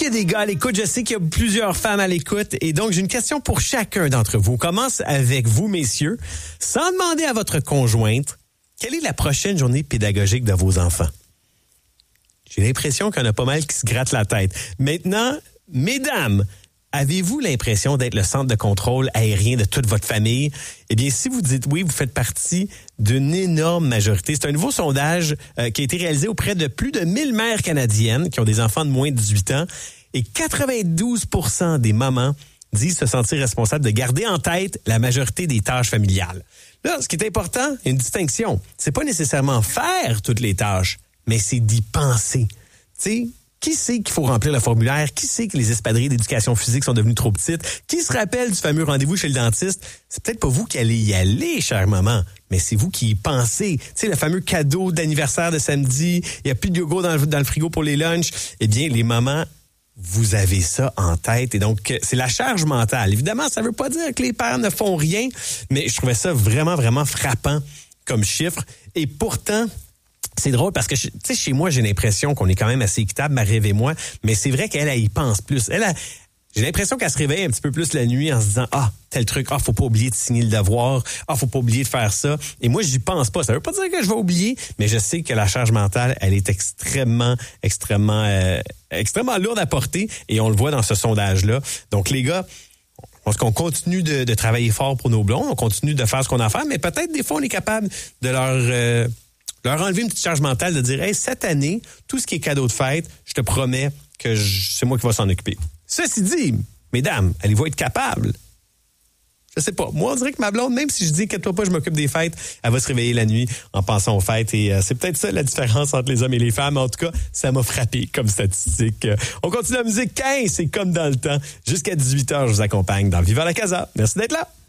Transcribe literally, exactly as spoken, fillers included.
qu'il y a des gars à l'écoute, je sais qu'il y a plusieurs femmes à l'écoute. Et donc, j'ai une question pour chacun d'entre vous. On commence avec vous, messieurs. Sans demander à votre conjointe, quelle est la prochaine journée pédagogique de vos enfants? J'ai l'impression qu'il y en a pas mal qui se grattent la tête. Maintenant, mesdames, avez-vous l'impression d'être le centre de contrôle aérien de toute votre famille? Eh bien, si vous dites oui, vous faites partie d'une énorme majorité. C'est un nouveau sondage euh, qui a été réalisé auprès de plus de mille mères canadiennes qui ont des enfants de moins de dix-huit ans. Et quatre-vingt-douze pour cent des mamans disent se sentir responsables de garder en tête la majorité des tâches familiales. Là, ce qui est important, une distinction. C'est pas nécessairement faire toutes les tâches, mais c'est d'y penser. Tu sais, qui sait qu'il faut remplir le formulaire? Qui sait que les espadrilles d'éducation physique sont devenues trop petites? Qui se rappelle du fameux rendez-vous chez le dentiste? C'est peut-être pas vous qui allez y aller, chère maman, mais c'est vous qui y pensez. Tu sais, le fameux cadeau d'anniversaire de samedi, il n'y a plus de yogourt dans le, dans le frigo pour les lunchs. Eh bien, les mamans, vous avez ça en tête. Et donc, c'est la charge mentale. Évidemment, ça ne veut pas dire que les pères ne font rien, mais je trouvais ça vraiment, vraiment frappant comme chiffre. Et pourtant, c'est drôle parce que, tu sais, chez moi, j'ai l'impression qu'on est quand même assez équitable, Marie-Ève et moi, mais c'est vrai qu'elle, elle y pense plus. Elle, a, j'ai l'impression qu'elle se réveille un petit peu plus la nuit en se disant « Ah, tel truc, ah, faut pas oublier de signer le devoir, ah, faut pas oublier de faire ça. » Et moi, j'y pense pas. Ça veut pas dire que je vais oublier, mais je sais que la charge mentale, elle est extrêmement, extrêmement, euh, extrêmement lourde à porter et on le voit dans ce sondage-là. Donc, les gars, je pense qu'on continue de, de travailler fort pour nos blondes, on continue de faire ce qu'on a à faire, mais peut-être des fois, on est capable de leur... Euh, leur enlever une petite charge mentale de dire « Hey, cette année, tout ce qui est cadeau de fête, je te promets que je, c'est moi qui va s'en occuper. » Ceci dit, mesdames, allez-vous être capables? Je sais pas. Moi, on dirait que ma blonde, même si je dis « Inquiète-toi pas, je m'occupe des fêtes », elle va se réveiller la nuit en pensant aux fêtes. Et euh, c'est peut-être ça la différence entre les hommes et les femmes. En tout cas, ça m'a frappé comme statistique. Euh, on continue la musique quinze, c'est comme dans le temps. Jusqu'à dix-huit heures, je vous accompagne dans Viva la Casa. Merci d'être là.